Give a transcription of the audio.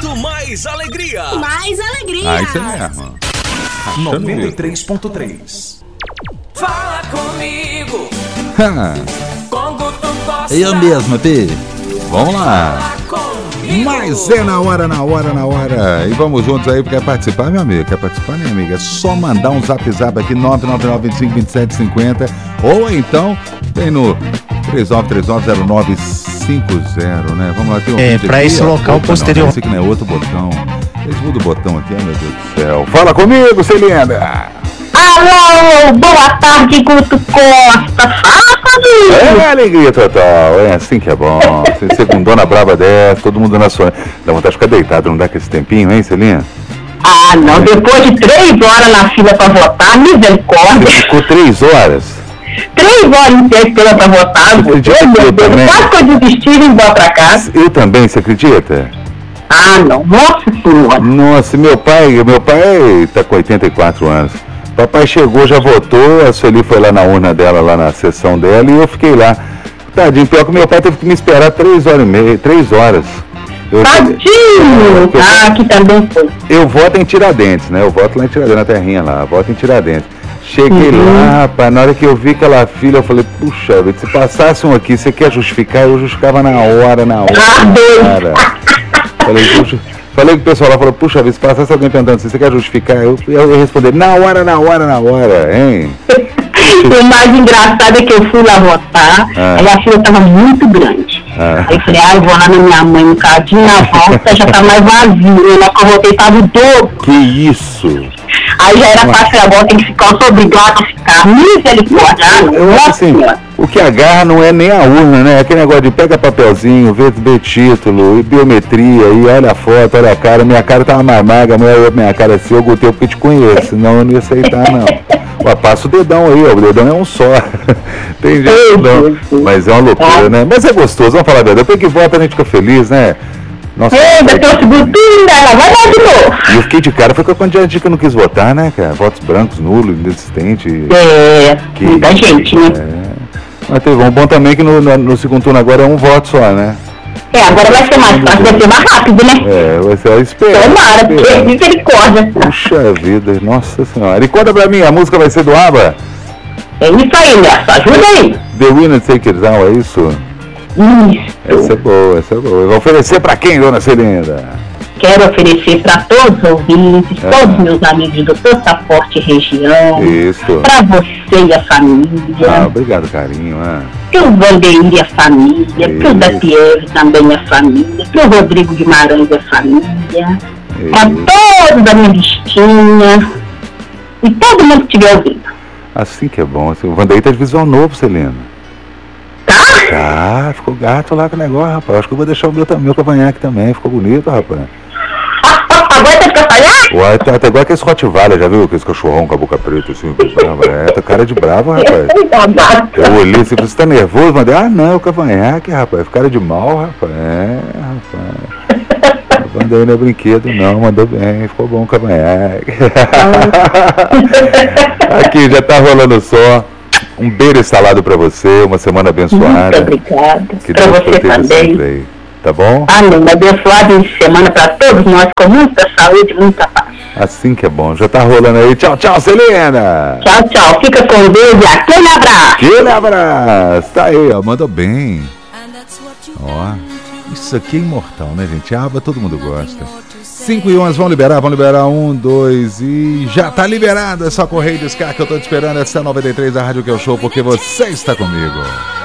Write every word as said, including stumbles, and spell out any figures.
Muito mais alegria. Mais alegria. Ah, isso é mesmo. noventa e três ponto três. Fala comigo. Com Guto Costa. Eu mesmo, P. Vamos lá. Fala comigo. Mas é na hora, na hora, na hora. E vamos juntos aí, quer participar, meu amigo? Quer participar, minha amiga? É só mandar um zap zap aqui, nove nove nove, vinte e cinco, vinte e sete, cinquenta. Ou então, tem no três nove três nove, zero nove cinco zero, né? Vamos lá, tem um É, vídeo pra aqui, esse ó. local Opa, posterior. Não, esse aqui não é outro botão. Eles mudam o botão aqui, ai meu Deus do céu. Fala comigo, Celina. Alô, boa tarde, Guto Costa. Fala comigo. É alegria total, é assim que é bom. Você segundona braba dessa, todo mundo na sua. Dá vontade de ficar deitado, não dá com esse tempinho, hein, Celina? Ah, não, depois de três horas na fila pra votar, misericórdia. Você ficou três horas? Três horas inteira esperando pra votar. Você acredita Meu que eu Deus, também? quase que eu desisti e vim embora pra casa. Eu também, você acredita? Ah, não, nossa senhora. Nossa, meu pai, meu pai tá com oitenta e quatro anos. Papai chegou, já votou, a Sueli foi lá na urna dela, lá na sessão dela, e eu fiquei lá. Tadinho, pior que meu pai teve que me esperar três horas e meia, três horas. Eu, Tadinho. eu, Ah, aqui também foi. eu voto em Tiradentes, né? Eu voto lá em Tiradentes, na terrinha lá, voto em Tiradentes. Cheguei Uhum. lá, rapaz, na hora que eu vi aquela filha, eu falei, puxa, se passasse um aqui, você quer justificar? Eu justificava na hora, na hora, Ah, na hora. Falei, puxa, falei com o pessoal lá, falou, puxa, se passasse alguém perguntando se você quer justificar, eu, eu ia responder, na hora, na hora, na hora, hein? O mais engraçado é que eu fui lá votar, Ah. aí a fila tava muito grande. Ah. Aí eu falei, ah, eu vou lá na minha mãe um cadinho, na volta já tá mais vazio. Na que eu voltei tava o dobro. Que isso? Aí já era fácil a volta, tem que ficar, eu sou obrigado a ficar. Misericórdia, ah, não, Eu acho nossa assim, senhora. o que agarra não é nem a urna, né? Aquele negócio de pega papelzinho, vê, vê título, e biometria, e olha a foto, olha a cara. Minha cara tava mais magra, minha, minha cara assim, eu gostei porque te conheço, senão eu não ia aceitar, não. Ó, passa o dedão aí, ó, o dedão é um só. Tem jeito não, mas é uma loucura, né? Mas é gostoso, vamos falar a verdade. Depois que vota a gente fica feliz, né? Nossa, Eita, tem o segundo turno, ela vai dar de novo. e eu fiquei de cara, foi com a quantidade de gente que eu não quis votar, né, cara? Votos brancos, nulos, inexistentes. É, Que- muita gente, né? É. Mas teve um bom também que no, no, no segundo turno agora é um voto só, né? É, agora vai ser mais fácil, vai ser mais rápido, né? É, vai ser a espera. Tomara, porque espera. misericórdia. Puxa vida, nossa senhora. E conta pra mim, a música vai ser do ABBA? É isso aí, Nelson, ajuda aí. The Winner Take It Down, é isso? Isso. Essa é boa, essa é boa. Vai oferecer pra quem, dona Celinda? Quero oferecer para todos os ouvintes, Ah. todos meus amigos do Passaporte Região, Isso. para você e a Ah, família, obrigado, carinho. Ah. para o Vandeir e a família, para o Isso. Datier também e a família, para o Rodrigo Guimarães e a família, para Isso. todos da minha listinha e todo mundo que estiver ouvindo. Assim que é bom. Assim, o Vandaí tá de visual novo, Celina. Tá? Ah, ficou gato lá com o negócio, rapaz. Acho que eu vou deixar o meu, meu cavanhaque também. Ficou bonito, rapaz. Agora tá ficando falhar? Uai, tá até igual aquele Rottweiler, já viu? Aquele cachorrão com a boca preta, assim, bravo. É, tá cara de bravo, rapaz. Eu olhei assim, você tá nervoso? Mandei, ah, não, é o cavanhaque, rapaz. Cara de mal, rapaz. É, rapaz. O Vandaí não é brinquedo, não. Mandou bem, ficou bom o cavanhaque. Aqui, já tá rolando só. Um beijo instalado pra você, uma semana abençoada. Muito obrigada. Que Para Deus você proteja também. sempre aí. Tá bom? Amém. Abençoado de semana para todos nós, com muita saúde e muita paz. Assim que é bom. Já tá rolando aí. Tchau, tchau, Celina! Tchau, tchau. Fica com Deus e aquele abraço. Aquele abraço! Tá aí, ó. Mandou bem. Ó. Isso aqui é imortal, né, gente? Aba, todo mundo gosta. cinco e onze, vão liberar, vão liberar um, dois e já tá liberado. É só correr e discar que eu tô te esperando. Essa é a noventa e três, a rádio que é o show, porque você está comigo.